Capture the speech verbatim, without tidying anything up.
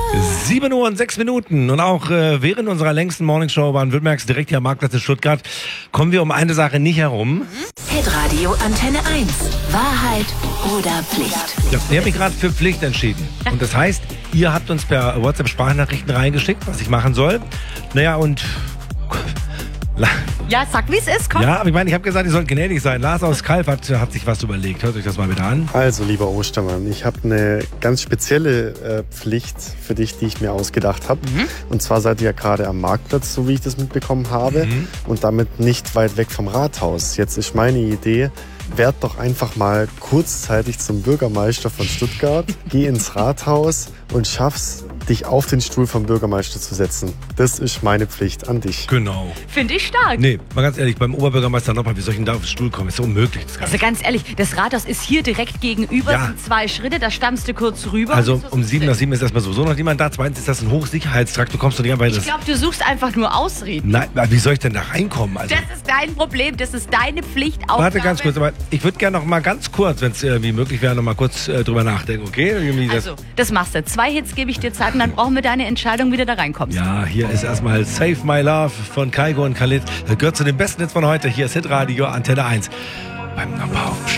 sieben Uhr und sechs Minuten und auch äh, während unserer längsten Morningshow Baden-Württembergs direkt hier am Marktplatz in Stuttgart kommen wir um eine Sache nicht herum. Hitradio Antenne eins. Wahrheit oder Pflicht? Ja, ich habe mich gerade für Pflicht entschieden. Und das heißt, ihr habt uns per WhatsApp Sprachnachrichten reingeschickt, was ich machen soll. Naja, und... Ja, sag, wie es ist, komm. Ja, aber ich meine, ich habe gesagt, ihr sollt gnädig sein. Lars aus Kalf hat, hat sich was überlegt. Hört euch das mal bitte an. Also, lieber Ostermann, ich habe eine ganz spezielle äh, Pflicht für dich, die ich mir ausgedacht habe. Mhm. Und zwar seid ihr ja gerade am Marktplatz, so wie ich das mitbekommen habe. Mhm. Und damit nicht weit weg vom Rathaus. Jetzt ist meine Idee, werd doch einfach mal kurzzeitig zum Bürgermeister von Stuttgart, geh ins Rathaus und schaff's, dich auf den Stuhl vom Bürgermeister zu setzen. Das ist meine Pflicht an dich. Genau. Finde ich stark. Nee, mal ganz ehrlich, beim Oberbürgermeister nochmal, wie soll ich denn da auf den Stuhl kommen? Ist so unmöglich. Das Also ganz ehrlich, das Rathaus ist hier direkt gegenüber, Ja. sind zwei Schritte, da stammst du kurz rüber. Also und so um ist sieben es. nach sieben ist erstmal sowieso noch niemand da. Zweitens ist das ein Hochsicherheitstrakt. Du kommst doch nicht einfach... Ich glaube, du suchst einfach nur Ausreden. Nein, wie soll ich denn da reinkommen? Also, Das ist dein Problem, das ist deine Pflicht. warte ganz kurz, aber ich würde gerne noch mal ganz kurz, wenn es irgendwie möglich wäre, noch mal kurz äh, drüber nachdenken, okay? Irgendwie das, Also, das machst du. Zwei Hits gebe ich dir Zeit und dann brauchen wir deine Entscheidung, wie du da reinkommst. ja, hier ist erstmal Save My Love von Kaigo und Khalid. Das gehört zu den besten Hits von heute. Hier ist Hitradio Antenne eins beim Number